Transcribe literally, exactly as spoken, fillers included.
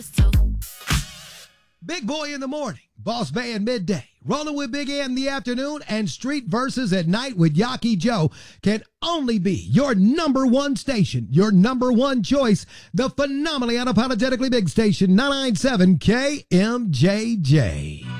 Big Boy in the morning, Boss Bay in midday, rolling with Big A in the afternoon, and Street Versus at night with Yaki Joe can only be your number one station, your number one choice, the phenomenally unapologetically big station, nine ninety-seven K M J J.